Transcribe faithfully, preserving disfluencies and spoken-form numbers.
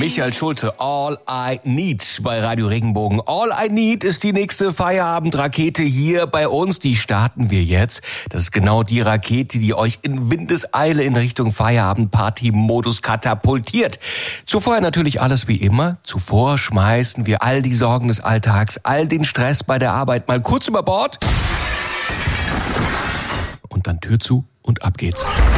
Michael Schulte, All I Need bei Radio Regenbogen. All I Need ist die nächste Feierabendrakete hier bei uns. Die starten wir jetzt. Das ist genau die Rakete, die euch in Windeseile in Richtung Feierabend-Party-Modus katapultiert. Zuvor natürlich alles wie immer. Zuvor schmeißen wir all die Sorgen des Alltags, all den Stress bei der Arbeit mal kurz über Bord. Und dann Tür zu und ab geht's.